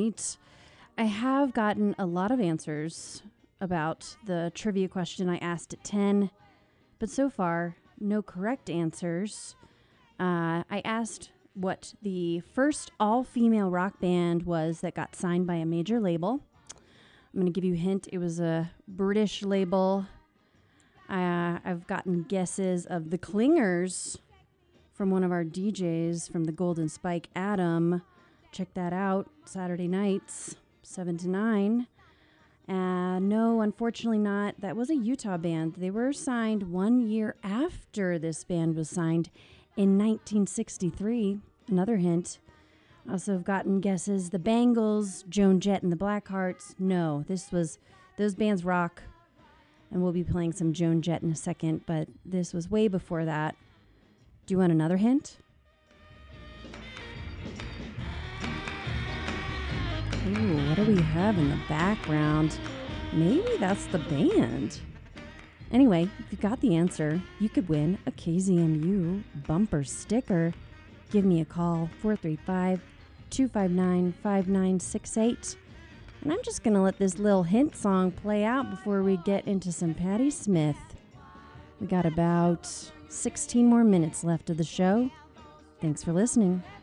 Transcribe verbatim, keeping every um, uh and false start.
right. I have gotten a lot of answers about the trivia question I asked at ten, but so far, no correct answers. Uh, I asked what the first all-female rock band was that got signed by a major label. I'm going to give you a hint. It was a British label. Uh, I've gotten guesses of the Clingers from one of our D Js from the Golden Spike, Adam. Check that out Saturday nights, seven to nine. Uh, no, unfortunately not. That was a Utah band. They were signed one year after this band was signed in nineteen sixty-three. Another hint. Also have gotten guesses. The Bangles, Joan Jett and the Blackhearts. No, this was, those bands rock. And we'll be playing some Joan Jett in a second, but this was way before that. Do you want another hint? Ooh, what do we have in the background? Maybe that's the band. Anyway, if you got the answer, you could win a K Z M U bumper sticker. Give me a call, four three five, two five nine, five nine six eight. And I'm just going to let this little hint song play out before we get into some Patti Smith. We got about sixteen more minutes left of the show. Thanks for listening.